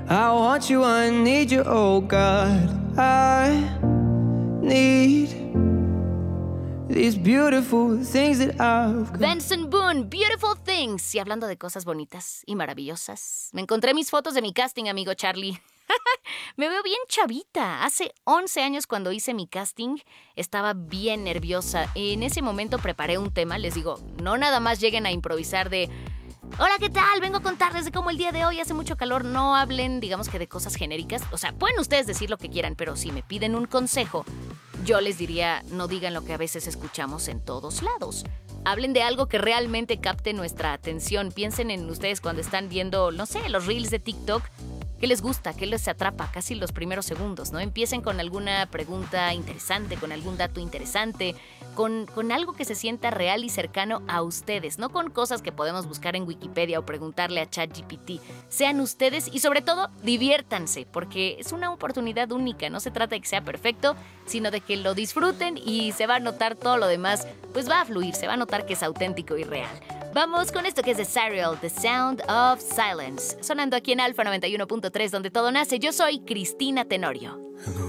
I want you, I need you, oh God. I need these beautiful things that I've got. Benson Boone, Beautiful Things. Y hablando de cosas bonitas y maravillosas, me encontré mis fotos de mi casting, amigo Charlie. Me veo bien chavita. Hace 11 años cuando hice mi casting, estaba bien nerviosa. En ese momento preparé un tema. Les digo, no nada más lleguen a improvisar de... Hola, ¿qué tal? Vengo a contarles de cómo el día de hoy hace mucho calor. No hablen, digamos que de cosas genéricas. O sea, pueden ustedes decir lo que quieran, pero si me piden un consejo, yo les diría, no digan lo que a veces escuchamos en todos lados. Hablen de algo que realmente capte nuestra atención. Piensen en ustedes cuando están viendo, no sé, los reels de TikTok. ¿Qué les gusta? ¿Qué les atrapa? Casi los primeros segundos, ¿no? Empiecen con alguna pregunta interesante, con algún dato interesante, con algo que se sienta real y cercano a ustedes, no con cosas que podemos buscar en Wikipedia o preguntarle a ChatGPT. Sean ustedes y sobre todo diviértanse, porque es una oportunidad única. No se trata de que sea perfecto, sino de que lo disfruten y se va a notar todo lo demás, pues va a fluir, se va a notar que es auténtico y real. Vamos con esto que es de Cyril, The Sound of Silence, sonando aquí en Alfa 91.3, donde todo nace. Yo soy Cristina Tenorio.